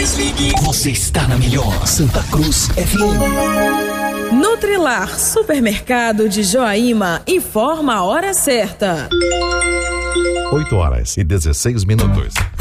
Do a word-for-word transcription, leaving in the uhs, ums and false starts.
desligue. Você está na melhor Santa Cruz F M. Nutrilar, supermercado de Joaíma, informa a hora certa. oito horas e dezesseis minutos.